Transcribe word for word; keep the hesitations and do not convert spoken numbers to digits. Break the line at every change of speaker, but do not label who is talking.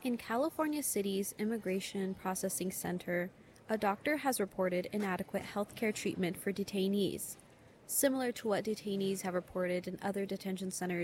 In California City's Immigration Processing Center, a doctor has reported inadequate healthcare treatment for detainees, similar to what detainees have reported in other detention centers